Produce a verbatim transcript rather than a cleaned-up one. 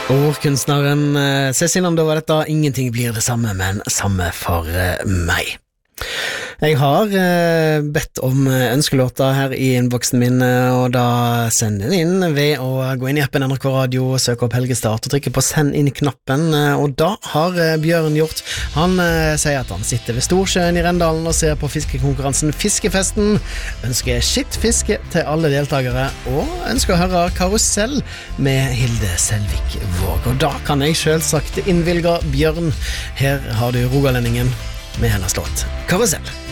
Og kunstneren eh, Cezinando var dette. Ingenting blir det samme, men samme for eh, meg. Jeg har eh, bedt om ønskelåter her i innboksen min, og da sender den inn ved å gå inn i appen N R K Radio, søke opp Helgestart og trykke på send inn-knappen, og da har eh, Bjørn gjort. Han eh, sier at han sitter ved Storsjøen i Rendalen og ser på fiskekonkurransen Fiskefesten, ønsker skitt fiske til alle deltakere, og ønsker å høre Karusell med Hilde Selvik Våg. Og da kan jeg selvsagt innvilge Bjørn. Her har du Rogalendingen med hennes låt Karusell.